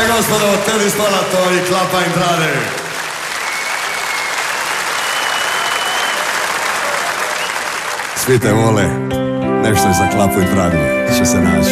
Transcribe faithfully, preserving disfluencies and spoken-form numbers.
i gospodo, Teddy Stolato i Klapa Intrade. Svi te vole, nešto je za Klapu Intradu će se naći.